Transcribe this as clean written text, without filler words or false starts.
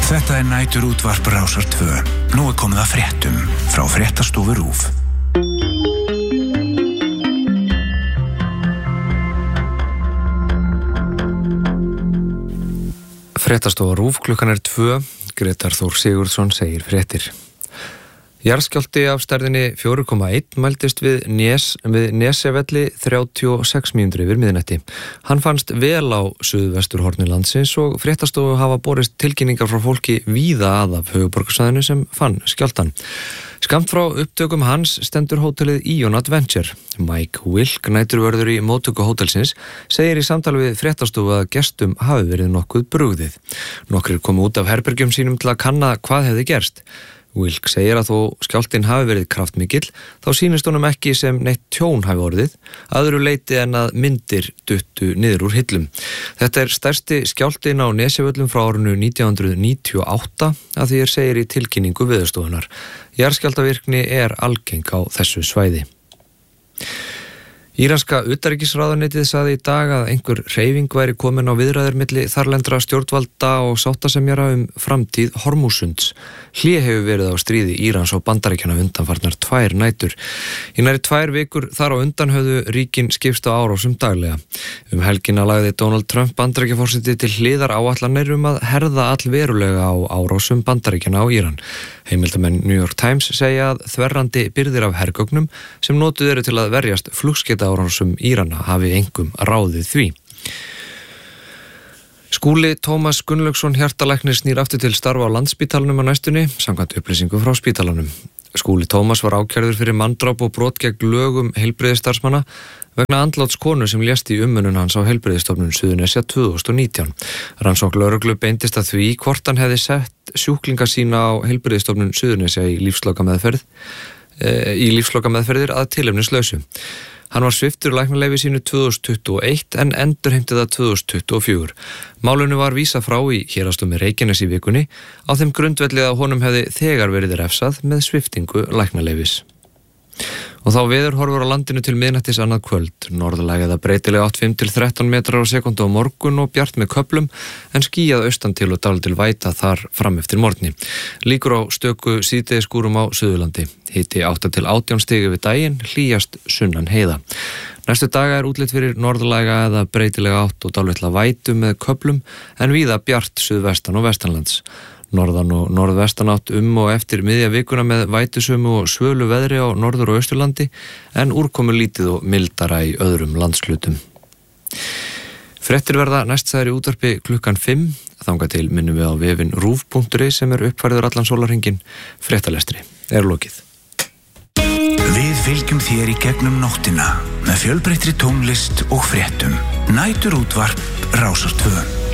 Þetta næturútvarp Rásar 2. Nú komið að fréttum frá Fréttastofu RÚV. Fréttastofa RÚV, klukkan 2. Grétar Þór Sigurðsson segir fréttir. Jarðskjálfti af stærðinni 4,1 mældist við Nesjavelli 36 mínútur yfir miðnætti. Hann fannst vel á suðvesturhorni landsins og Fréttastofu hafa borist tilkynningar frá fólki víða að af höfuðborgarsvæðinu sem fann skjálftann. Skammt frá upptökum hans stendur hótelið Ion Adventure. Mike Wilk, næturvörður í móttöku hótelsins, segir í samtali við Fréttastofu að gestum hafi verið nokkuð brugðið. Nokkrir komu út af herbergjum sínum til að kanna hvað hefði gerst. Wilk segir að þó skjálftinn hafi verið kraftmikill, þá sýnist honum ekki sem neitt tjón hafi orðið, öðru leyti en að myndir duttu niður úr hillum. Þetta stærsti skjálftinn á Nesjavöllum frá árinu 1998, að því segir í tilkynningu Veðurstofunnar. Jarðskjálftavirkni algeng á þessu svæði. Íranska utanríkisráðuneytið sagði í dag að einhver hreyfing væri komin á viðræður milli þarlendra stjórnvalda og sáttasemjara framtíð Hormúsunds. Hlé hefur verið á stríði Írans og Bandaríkjanna undanfarnar 2 nætur. Í nærri 2 vikur þar á undan höfðu ríkin skipst á árásum daglega. Helgina lagði Donald Trump Bandaríkjaforseti til hliðar áætlanir að herða allverulega á árásum Bandaríkjanna á Íran. Heimildamenn New York Times segja að þverrandi byrðir af hergögnum sem notuð eru til að verjast flugskeytaárásum Írana hafi engum ráðið því. Skúli Tómas Gunnlaugsson hjartalæknir snýr aftur til starfa á Landspítalanum á næstunni, samkvæmt upplýsingum frá spítalanum. Skúli Tómas var ákærður fyrir manndráp og brot gegn lögum heilbrigðisstarfsmanna vegna andláts konu sem lést í umönnun hans á heilbrigðisstofnun Suðurnesja 2019. Rannsókn lögreglu beindist að því hvort hann hefði sett sjúklinga sína á heilbrigðisstofnun Suðurnesja í lífslokameðferðir að tilefnislausu. Hann var sviptur læknaleyfi sínu 2021 en endurheimti það 2024. Málinu var vísað frá í héraðsdómi Reykjaness í vikunni á þeim grundvelli að honum hefði þegar verið refsað með sviptingu læknaleyfis. Og þá veðurhorfur á landinu til miðnættis annað kvöld. Norðlæg eða breytileg 8-5-13 metrar á sekúndu á morgun og bjart með köflum en skýjað austan til og dálítil væta þar fram eftir morgni. Líkur á stöku síðdegisskúrum á Suðurlandi. Hiti 8-18 stig yfir daginn, hlýjast sunnan heiða. Næstu daga útlit fyrir norðlæga eða breytilega 8 og dálítila vætu með köflum en víða bjart suðvestan og vestanlands. Norðan og norðvestanátt og eftir miðja vikuna með vætusömu og svölu veðri á norður- og austurlandi en úrkomu lítið og mildara í öðrum landshlutum. Fréttir verða næstsæðir í útvarpi klukkan 5. Þangað til minnum við á vefinn rúv.is sem uppfærður allan sólarhringinn. Fréttalestri lokið. Við fylgjum þér í gegnum nóttina með fjölbreyttri tónlist og fréttum. Næturútvarp Rásar 2.